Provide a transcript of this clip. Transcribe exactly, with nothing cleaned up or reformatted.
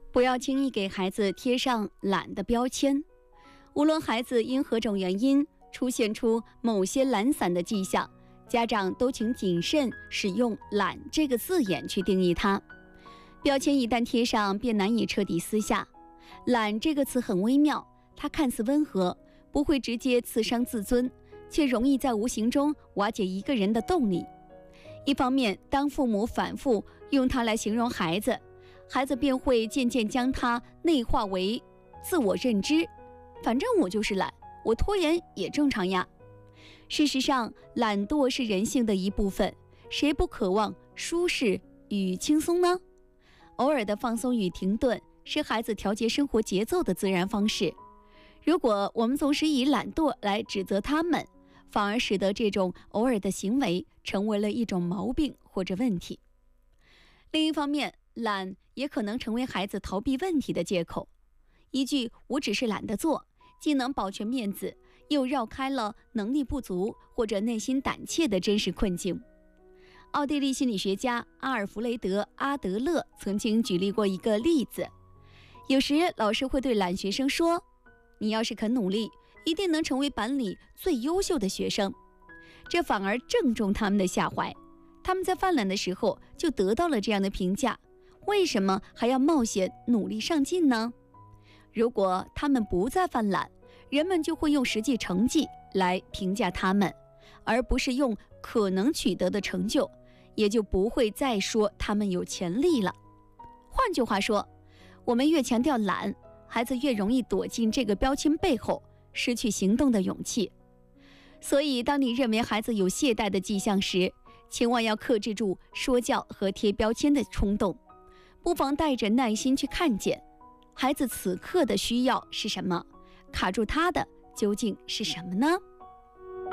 不要轻易给孩子贴上懒的标签。无论孩子因何种原因出现出某些懒散的迹象，家长都请谨慎使用懒这个字眼去定义它。标签一旦贴上，便难以彻底撕下。懒这个词很微妙，它看似温和，不会直接刺伤自尊，却容易在无形中瓦解一个人的动力。一方面，当父母反复用它来形容孩子，孩子便会渐渐将它内化为自我认知，反正我就是懒，我拖延也正常呀。事实上，懒惰是人性的一部分，谁不渴望舒适与轻松呢？偶尔的放松与停顿是孩子调节生活节奏的自然方式。如果我们总是以懒惰来指责他们，反而使得这种偶尔的行为成为了一种毛病或者问题。另一方面，懒也可能成为孩子逃避问题的借口。一句我只是懒得做，既能保全面子，又绕开了能力不足或者内心胆怯的真实困境。奥地利心理学家阿尔弗雷德·阿德勒曾经举例过一个例子，有时老师会对懒学生说，你要是肯努力，一定能成为班里最优秀的学生。这反而正中他们的下怀，他们在犯懒的时候就得到了这样的评价，为什么还要冒险努力上进呢？如果他们不再犯懒，人们就会用实际成绩来评价他们，而不是用可能取得的成就，也就不会再说他们有潜力了。换句话说，我们越强调懒，孩子越容易躲进这个标签背后，失去行动的勇气。所以当你认为孩子有懈怠的迹象时，千万要克制住说教和贴标签的冲动，不妨带着耐心去看见孩子此刻的需要是什么，卡住他的究竟是什么呢？